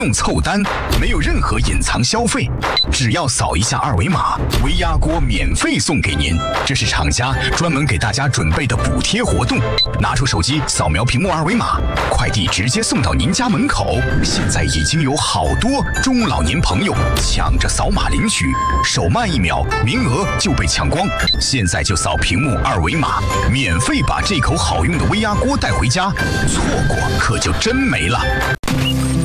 用凑单，没有任何隐藏消费，只要扫一下二维码，微压锅免费送给您。这是厂家专门给大家准备的补贴活动，拿出手机扫描屏幕二维码，快递直接送到您家门口。现在已经有好多中老年朋友抢着扫码领取，手慢1秒，名额就被抢光。现在就扫屏幕二维码，免费把这口好用的微压锅带回家，错过可就真没了。